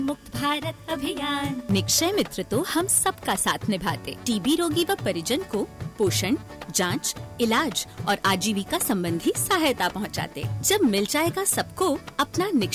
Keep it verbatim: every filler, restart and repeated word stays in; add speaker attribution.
Speaker 1: मुक्त भारत अभियान।
Speaker 2: निक्षय मित्र तो हम सबका साथ निभाते। टीबी रोगी व परिजन को पोषण, जांच, इलाज और आजीविका संबंधी सहायता पहुंचाते। जब मिल जाएगा सबको अपना निक्षय